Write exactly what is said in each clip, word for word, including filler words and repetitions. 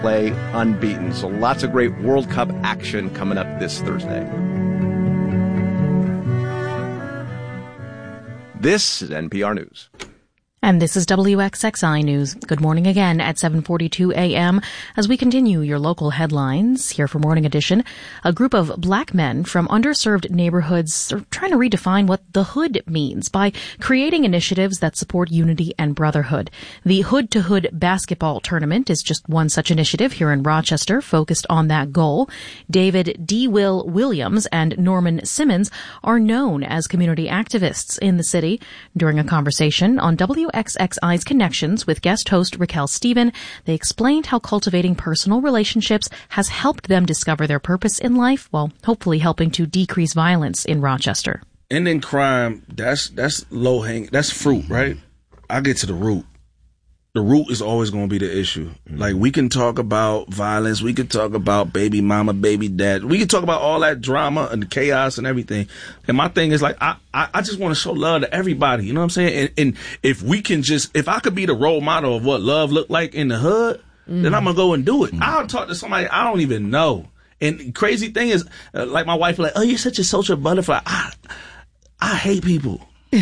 play unbeaten. So lots of great World Cup action coming up this Thursday. This is N P R News. And this is W X X I News. Good morning again at seven forty-two a.m. As we continue your local headlines here for Morning Edition. A group of black men from underserved neighborhoods are trying to redefine what the hood means by creating initiatives that support unity and brotherhood. The Hood to Hood basketball tournament is just one such initiative here in Rochester focused on that goal. David D. Will Williams and Norman Simmons are known as community activists in the city. During a conversation on W X X I's Connections with guest host Raquel Stephen, they explained how cultivating personal relationships has helped them discover their purpose in life while hopefully helping to decrease violence in Rochester. Ending crime, that's that's low hanging, that's fruit, right? I get to the root. The root is always going to be the issue. Mm-hmm. Like, we can talk about violence, we can talk about baby mama, baby dad, we can talk about all that drama and the chaos and everything. And my thing is, like, I, I, I just want to show love to everybody. You know what I'm saying? And, and if we can just, if I could be the role model of what love looked like in the hood, mm-hmm. then I'm going to go and do it. Mm-hmm. I'll talk to somebody I don't even know. And crazy thing is, uh, like my wife, like, oh, you're such a social butterfly. I, I hate people.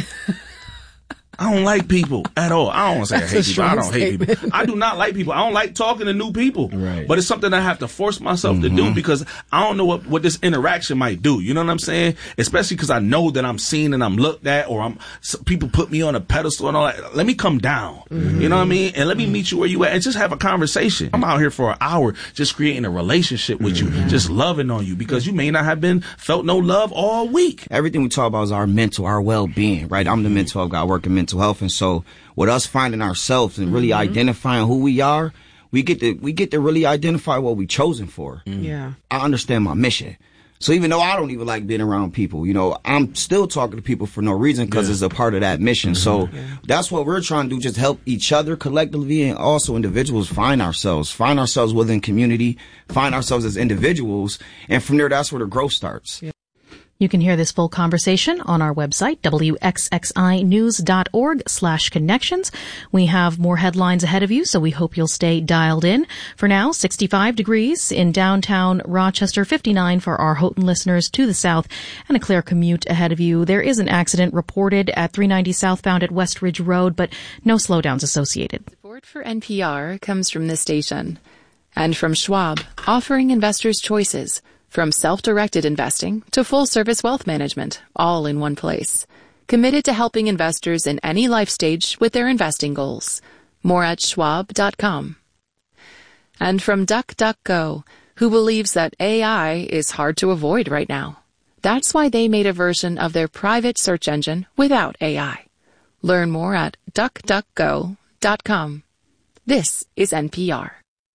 I don't like people at all. I don't want to say I hate people. I don't hate people. I do not like people. I don't like talking to new people. Right. But it's something I have to force myself mm-hmm. to do because I don't know what, what this interaction might do. You know what I'm saying? Especially because I know that I'm seen and I'm looked at, or I'm people put me on a pedestal and all that. Let me come down. Mm-hmm. You know what I mean? And let me meet you where you at and just have a conversation. I'm out here for an hour just creating a relationship with mm-hmm. you, just loving on you because you may not have been felt no love all week. Everything we talk about is our mental, our well-being, right? I'm the mental health guy. I work in mental health, and so with us finding ourselves and really mm-hmm. identifying who we are, we get to we get to really identify what we chosen for. Mm-hmm. Yeah, I understand my mission. So even though I don't even like being around people, you know, I'm still talking to people for no reason because yeah. it's a part of that mission. Mm-hmm. So yeah. that's what we're trying to do, just help each other collectively and also individuals find ourselves, find ourselves within community, find ourselves as individuals. And from there, that's where the growth starts. Yeah. You can hear this full conversation on our website, W X X I news dot org slash connections. We have more headlines ahead of you, so we hope you'll stay dialed in. For now, sixty-five degrees in downtown Rochester, fifty-nine for our Houghton listeners to the south, and a clear commute ahead of you. There is an accident reported at three ninety southbound at West Ridge Road, but no slowdowns associated. Support for N P R comes from this station and from Schwab, offering investors choices. From self-directed investing to full-service wealth management, all in one place. Committed to helping investors in any life stage with their investing goals. More at schwab dot com. And from DuckDuckGo, who believes that A I is hard to avoid right now. That's why they made a version of their private search engine without A I. Learn more at duck duck go dot com. This is N P R.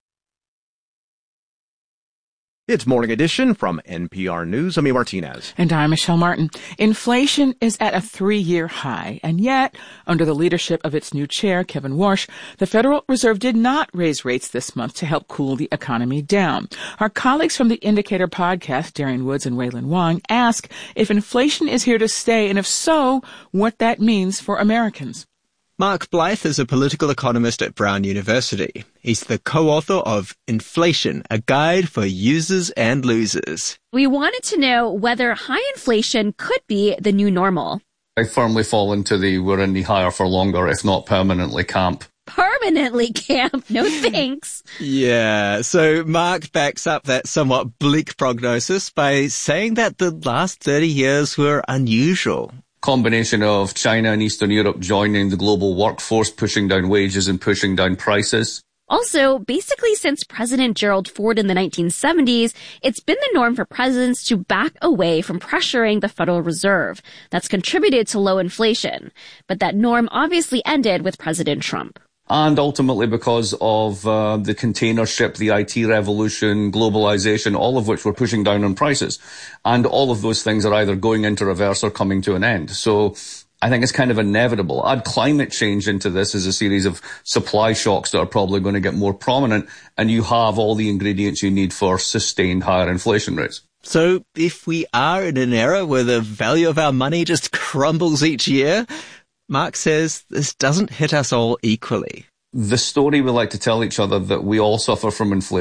It's Morning Edition from N P R News. I'm Martinez. And I'm Michelle Martin. Inflation is at a three-year high, and yet, under the leadership of its new chair, Kevin Warsh, the Federal Reserve did not raise rates this month to help cool the economy down. Our colleagues from the Indicator podcast, Darian Woods and Waylon Wong, ask if inflation is here to stay, and if so, what that means for Americans. Mark Blythe is a political economist at Brown University. He's the co-author of Inflation, a guide for users and losers. We wanted to know whether high inflation could be the new normal. I firmly fall into the we're in the higher for longer, if not permanently camp. Permanently camp? No thanks. Yeah, so Mark backs up that somewhat bleak prognosis by saying that the last thirty years were unusual. Combination of China and Eastern Europe joining the global workforce, pushing down wages and pushing down prices. Also, basically since President Gerald Ford in the nineteen seventies, it's been the norm for presidents to back away from pressuring the Federal Reserve. That's contributed to low inflation. But that norm obviously ended with President Trump. And ultimately because of uh, the container ship, the I T revolution, globalization, all of which were pushing down on prices. And all of those things are either going into reverse or coming to an end. So I think it's kind of inevitable. Add climate change into this as a series of supply shocks that are probably going to get more prominent, and you have all the ingredients you need for sustained higher inflation rates. So if we are in an era where the value of our money just crumbles each year, Mark says this doesn't hit us all equally. The story we like to tell each other that we all suffer from inflation